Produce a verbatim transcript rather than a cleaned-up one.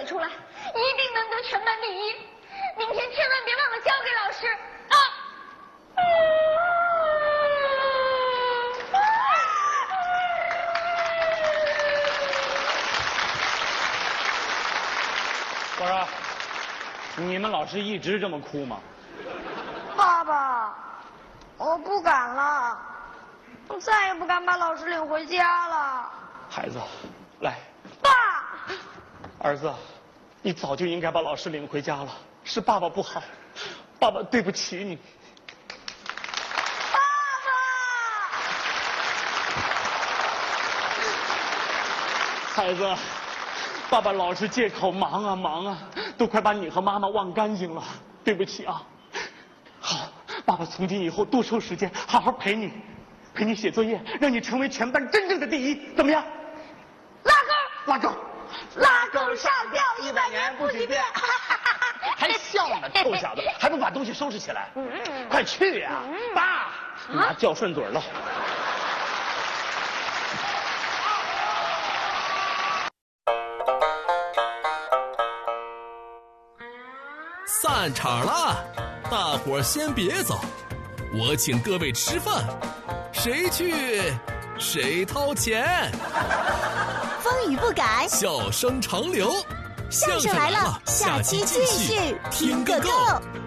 写出来，一定能得全班第一。明天千万别忘了交给老师啊！ 我说，你们老师一直这么哭吗？ 爸爸，我不敢了，我再也不敢把老师领回家了。 孩子，来。 爸， 儿子，你早就应该把老师领回家了，是爸爸不好，爸爸对不起你。 爸爸，孩子，爸爸老是借口忙啊忙啊，都快把你和妈妈忘干净了，对不起啊。好，爸爸从今以后多抽时间，好好陪你，陪你写作业，让你成为全班真正的第一，怎么样？ 拉钩， 拉钩。 拉钩上吊一百年不许变！ 还笑呢，臭小子，还不把东西收拾起来？快去呀！爸，妈叫顺嘴了。 散场了，大伙儿先别走，我请各位吃饭，谁去谁掏钱。 风雨不改， 笑声长流。 相声来了，下期继续听个够。